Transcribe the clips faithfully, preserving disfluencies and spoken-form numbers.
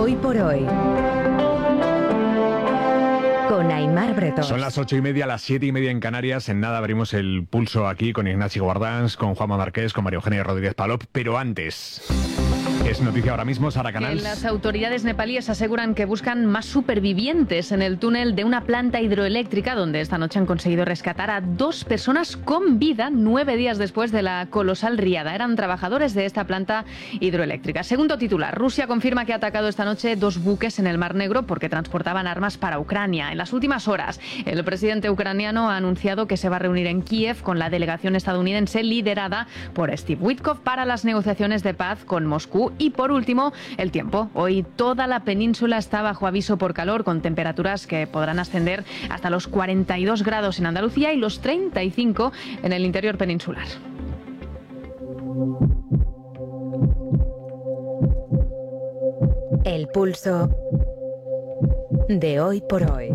Hoy por hoy, con Aimar Bretón. Son las ocho y media, las siete y media en Canarias. En nada abrimos el pulso aquí con Ignacio Guardans, con Juanma Marqués, con María Eugenia Rodríguez Palop. Pero antes, es noticia ahora mismo, Sara Canals. Las autoridades nepalíes aseguran que buscan más supervivientes en el túnel de una planta hidroeléctrica donde esta noche han conseguido rescatar a dos personas con vida nueve días después de la colosal riada. Eran trabajadores de esta planta hidroeléctrica. Segundo titular, Rusia confirma que ha atacado esta noche dos buques en el Mar Negro porque transportaban armas para Ucrania. En las últimas horas, el presidente ucraniano ha anunciado que se va a reunir en Kiev con la delegación estadounidense liderada por Steve Witkoff para las negociaciones de paz con Moscú. Y por último, el tiempo. Hoy toda la península está bajo aviso por calor, con temperaturas que podrán ascender hasta los cuarenta y dos grados en Andalucía y los treinta y cinco en el interior peninsular. El pulso de Hoy por Hoy.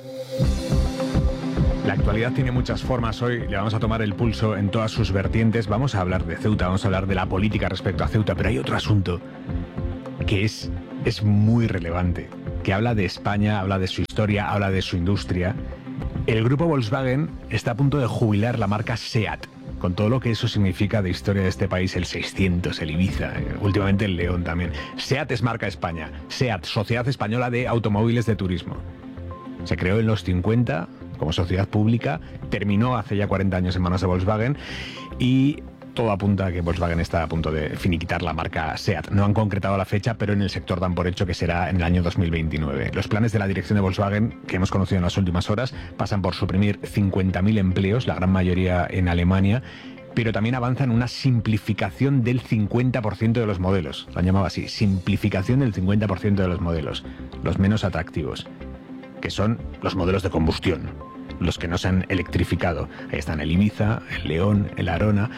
La actualidad tiene muchas formas. Hoy le vamos a tomar el pulso en todas sus vertientes. Vamos a hablar de Ceuta, vamos a hablar de la política respecto a Ceuta, pero hay otro asunto que es, es muy relevante, que habla de España, habla de su historia, habla de su industria. El grupo Volkswagen está a punto de jubilar la marca SEAT, con todo lo que eso significa de historia de este país, el seiscientos, el Ibiza, últimamente el León también. SEAT es marca España, SEAT, Sociedad Española de Automóviles de Turismo. Se creó en los cincuenta como sociedad pública, terminó hace ya cuarenta años en manos de Volkswagen y todo apunta a que Volkswagen está a punto de finiquitar la marca SEAT. No han concretado la fecha, pero en el sector dan por hecho que será en el año dos mil veintinueve. Los planes de la dirección de Volkswagen, que hemos conocido en las últimas horas, pasan por suprimir cincuenta mil empleos, la gran mayoría en Alemania, pero también avanzan una simplificación del cincuenta por ciento de los modelos. Lo han llamado así, simplificación del cincuenta por ciento de los modelos, los menos atractivos, que son los modelos de combustión, los que no se han electrificado. Ahí están el Ibiza, el León, el Arona.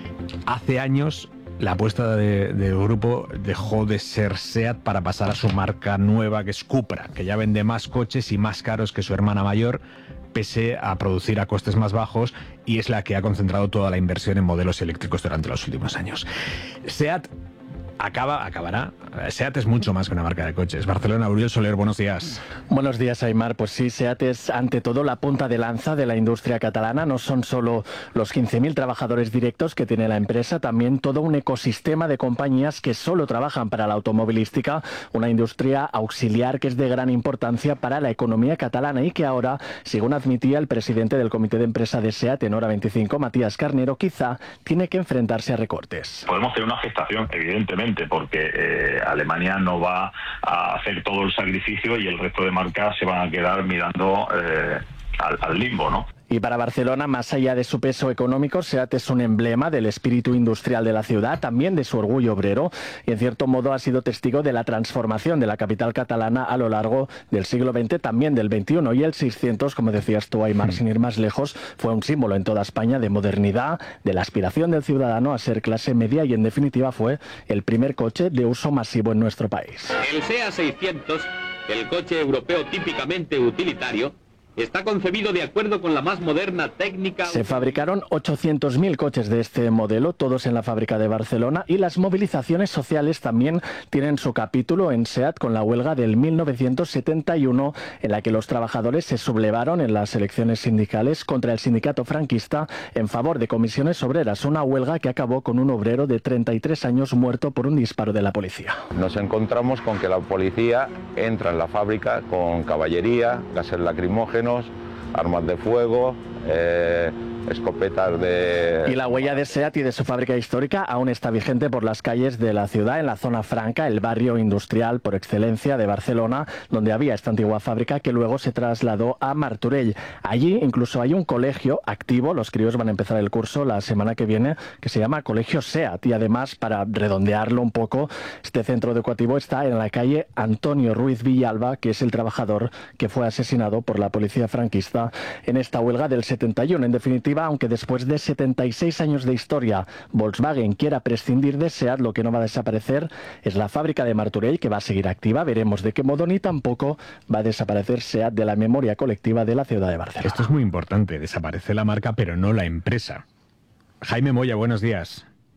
Hace años la apuesta de, del grupo dejó de ser SEAT para pasar a su marca nueva, que es Cupra, que ya vende más coches y más caros que su hermana mayor, pese a producir a costes más bajos, y es la que ha concentrado toda la inversión en modelos eléctricos durante los últimos años. SEAT Acaba, acabará. SEAT es mucho más que una marca de coches. Barcelona, Uriel Soler, buenos días. Buenos días, Aimar. Pues sí, SEAT es ante todo la punta de lanza de la industria catalana. No son solo los quince mil trabajadores directos que tiene la empresa, también todo un ecosistema de compañías que solo trabajan para la automovilística, una industria auxiliar que es de gran importancia para la economía catalana y que ahora, según admitía el presidente del comité de empresa de SEAT en Hora veinticinco, Matías Carnero, quizá tiene que enfrentarse a recortes. Podemos tener una afectación, evidentemente, porque eh, Alemania no va a hacer todo el sacrificio y el resto de marcas se van a quedar mirando eh, al, al limbo, ¿no? Y para Barcelona, más allá de su peso económico, SEAT es un emblema del espíritu industrial de la ciudad, también de su orgullo obrero, y en cierto modo ha sido testigo de la transformación de la capital catalana a lo largo del siglo veinte, también del veintiuno. Y el seiscientos, como decías tú, Aimar, sin ir más lejos, fue un símbolo en toda España de modernidad, de la aspiración del ciudadano a ser clase media y, en definitiva, fue el primer coche de uso masivo en nuestro país. El SEAT seiscientos, el coche europeo típicamente utilitario, está concebido de acuerdo con la más moderna técnica. Se fabricaron ochocientos mil coches de este modelo, todos en la fábrica de Barcelona, y las movilizaciones sociales también tienen su capítulo en SEAT con la huelga del mil novecientos setenta y uno, en la que los trabajadores se sublevaron en las elecciones sindicales contra el sindicato franquista en favor de comisiones obreras, una huelga que acabó con un obrero de treinta y tres años muerto por un disparo de la policía. Nos encontramos con que la policía entra en la fábrica con caballería, gases lacrimógenos, armas de fuego, eh, escopetas de... Y la huella de SEAT y de su fábrica histórica aún está vigente por las calles de la ciudad, en la zona franca, el barrio industrial por excelencia de Barcelona, donde había esta antigua fábrica que luego se trasladó a Martorell. Allí incluso hay un colegio activo, los críos van a empezar el curso la semana que viene, que se llama Colegio SEAT, y además, para redondearlo un poco, este centro educativo está en la calle Antonio Ruiz Villalba, que es el trabajador que fue asesinado por la policía franquista en esta huelga del setenta y uno. En definitiva, aunque después de setenta y seis años de historia Volkswagen quiera prescindir de SEAT, lo que no va a desaparecer es la fábrica de Martorell, que va a seguir activa, veremos de qué modo, ni tampoco va a desaparecer SEAT de la memoria colectiva de la ciudad de Barcelona. Esto es muy importante, desaparece la marca pero no la empresa. Jaime Moya, buenos días.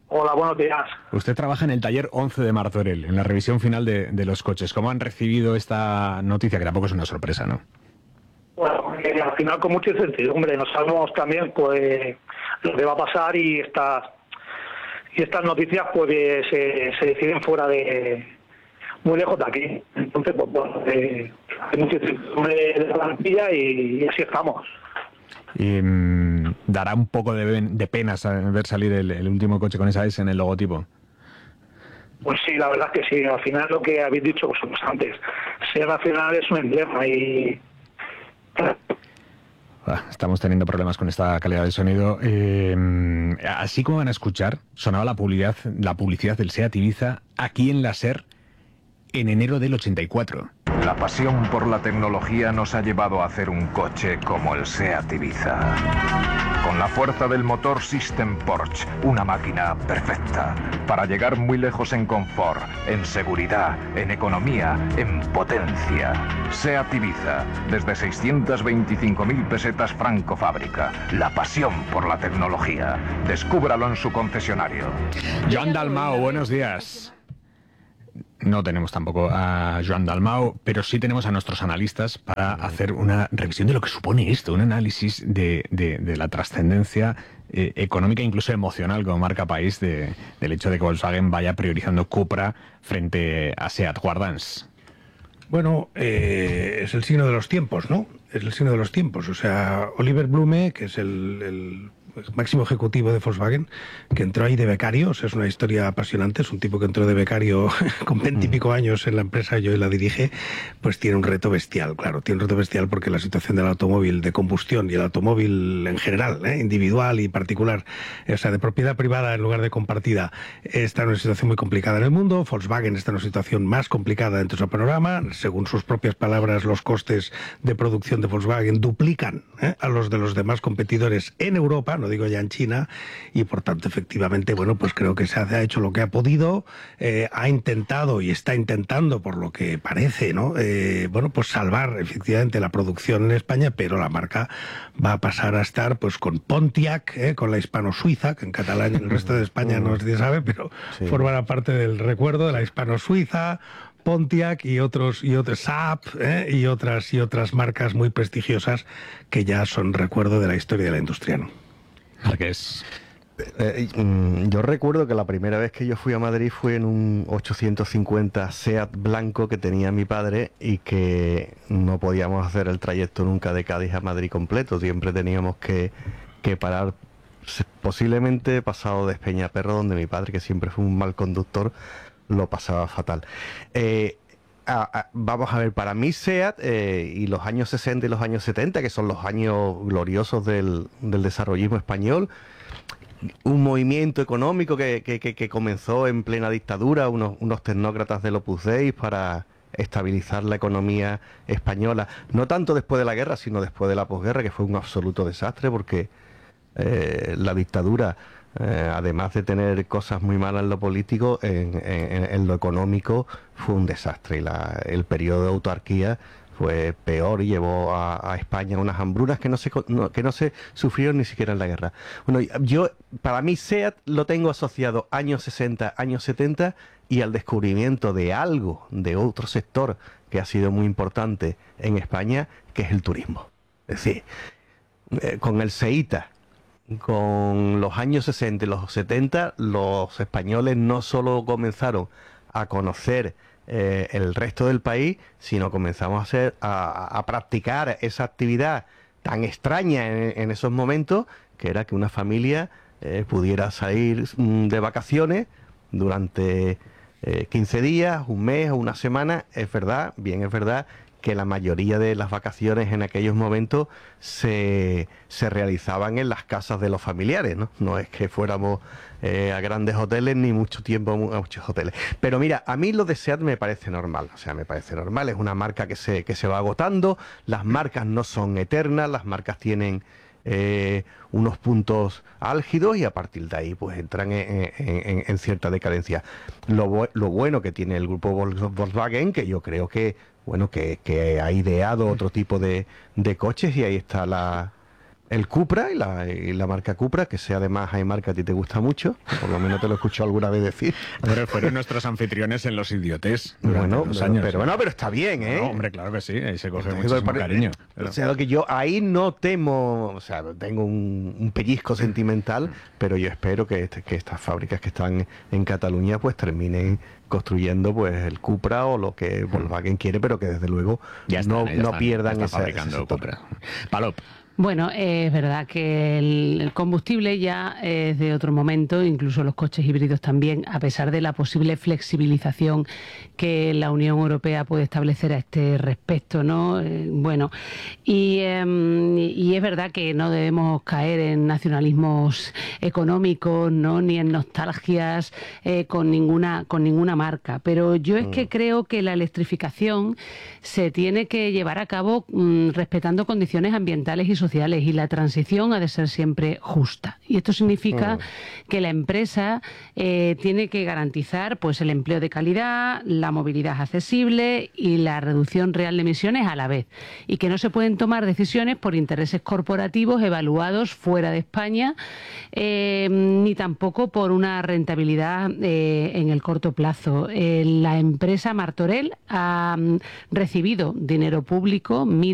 Hola, buenos días. Usted trabaja en el taller once de Martorell, en la revisión final de, de los coches. ¿Cómo han recibido esta noticia? Que tampoco es una sorpresa, ¿no? Bueno, eh, al final con mucha incertidumbre. No sabemos también pues lo que va a pasar y estas y estas noticias pues se, se deciden fuera de muy lejos de aquí. Entonces, pues bueno, eh, hay mucha incertidumbre de la plantilla y, y así estamos. Y, mmm, dará un poco de, de pena ver salir el, el último coche con esa S en el logotipo. Pues sí, la verdad es que sí. Al final lo que habéis dicho vosotros antes, SEAT al final es un emblema y... Estamos teniendo problemas con esta calidad de sonido. Eh, así como van a escuchar, sonaba la publicidad, la publicidad del SEAT Ibiza aquí en la SER en enero del ochenta y cuatro. La pasión por la tecnología nos ha llevado a hacer un coche como el SEAT Ibiza. Con la fuerza del motor System Porsche, una máquina perfecta para llegar muy lejos en confort, en seguridad, en economía, en potencia. SEAT Ibiza, desde seiscientas veinticinco mil pesetas franco fábrica. La pasión por la tecnología. Descúbralo en su concesionario. Joan Dalmau, buenos días. No tenemos tampoco a Joan Dalmau, pero sí tenemos a nuestros analistas para hacer una revisión de lo que supone esto, un análisis de, de, de la trascendencia eh, económica, incluso emocional, como marca país, de, del hecho de que Volkswagen vaya priorizando Cupra frente a SEAT. Guardans. Bueno, eh, es el signo de los tiempos, ¿no? Es el signo de los tiempos. O sea, Oliver Blume, que es el... el máximo ejecutivo de Volkswagen, que entró ahí de becario, o sea, es una historia apasionante, es un tipo que entró de becario con veintipico años en la empresa, yo la dirige, pues tiene un reto bestial, claro, tiene un reto bestial porque la situación del automóvil de combustión y el automóvil en general, ¿eh? individual y particular, o sea, de propiedad privada en lugar de compartida, está en una situación muy complicada en el mundo. Volkswagen está en una situación más complicada dentro de su panorama, según sus propias palabras, los costes de producción de Volkswagen duplican ¿eh? a los de los demás competidores en Europa, no digo ya en China, y por tanto efectivamente, bueno, pues creo que se ha hecho lo que ha podido, eh, ha intentado y está intentando, por lo que parece, ¿no? Eh, bueno, pues salvar efectivamente la producción en España, pero la marca va a pasar a estar pues con Pontiac, eh, con la hispano-suiza, que en catalán en el resto de España no se sabe, pero sí. formará parte del recuerdo de la hispano-suiza, Pontiac y otros y otros Saab ¿eh? y otras y otras marcas muy prestigiosas que ya son recuerdo de la historia de la industria, ¿no? Marqués. Eh, yo recuerdo que la primera vez que yo fui a Madrid fue en un ochocientos cincuenta SEAT blanco que tenía mi padre y que no podíamos hacer el trayecto nunca de Cádiz a Madrid completo, siempre teníamos que, que parar posiblemente pasado de Espeñaperro, donde mi padre, que siempre fue un mal conductor, lo pasaba fatal. Eh, A, a, vamos a ver, para mí SEAT eh, y los años sesenta y los años setenta, que son los años gloriosos del, del desarrollismo español, un movimiento económico que, que, que, que comenzó en plena dictadura, unos, unos tecnócratas del Opus Dei para estabilizar la economía española, no tanto después de la guerra, sino después de la posguerra, que fue un absoluto desastre, porque eh, la dictadura... Eh, además de tener cosas muy malas en lo político, en, en, en lo económico fue un desastre y la, el periodo de autarquía fue peor y llevó a, a España unas hambrunas que no se no, que no se sufrieron ni siquiera en la guerra. Bueno, yo para mí SEAT lo tengo asociado años sesenta, años setenta y al descubrimiento de algo, de otro sector que ha sido muy importante en España, que es el turismo. Es decir, eh, con el SEITA, con los años sesenta y los setenta, los españoles no solo comenzaron a conocer eh, el resto del país, sino comenzamos a, hacer, a, a practicar esa actividad tan extraña en, en esos momentos, que era que una familia eh, pudiera salir mm, de vacaciones durante eh, quince días, un mes o una semana. Es verdad, bien es verdad, que la mayoría de las vacaciones en aquellos momentos se, se realizaban en las casas de los familiares, ¿no? No es que fuéramos eh, a grandes hoteles ni mucho tiempo a muchos hoteles. Pero mira, a mí lo de SEAT me parece normal, o sea, me parece normal, es una marca que se, que se va agotando, las marcas no son eternas, las marcas tienen eh, unos puntos álgidos y a partir de ahí pues entran en, en, en cierta decadencia. Lo, lo bueno que tiene el grupo Volkswagen, que yo creo que bueno, que, que ha ideado otro tipo de, de coches, y ahí está la, el Cupra y la, y la marca Cupra, que sea además hay marca a ti te gusta mucho, por lo menos te lo escucho alguna vez decir. Pero fueron nuestros anfitriones en Los Idiotes durante Bueno, dos pero, años. pero bueno, pero está bien, ¿eh? No, hombre, claro que sí, ahí se coge Entonces, muchísimo pero- cariño. O sea, lo que yo ahí no temo, o sea, tengo un, un pellizco sentimental, pero yo espero que, este- que estas fábricas que están en Cataluña pues terminen construyendo pues el Cupra o lo que Volkswagen quiere, pero que desde luego Ya no, están, ya no están, pierdan ya está esa, fabricando ese sector. Cupra. Palop. Bueno, eh, es verdad que el, el combustible ya es de otro momento, incluso los coches híbridos también, a pesar de la posible flexibilización que la Unión Europea puede establecer a este respecto, ¿no? Eh, bueno, y, eh, y es verdad que no debemos caer en nacionalismos económicos, ¿no? Ni en nostalgias eh, con ninguna con ninguna marca, pero yo es que creo que la electrificación se tiene que llevar a cabo mmm, respetando condiciones ambientales y sociales, y la transición ha de ser siempre justa. Y esto significa Mm. que la empresa eh, tiene que garantizar pues el empleo de calidad, la movilidad accesible y la reducción real de emisiones a la vez. Y que no se pueden tomar decisiones por intereses corporativos evaluados fuera de España, eh, ni tampoco por una rentabilidad eh, en el corto plazo. Eh, la empresa Martorell ha mm, recibido dinero público,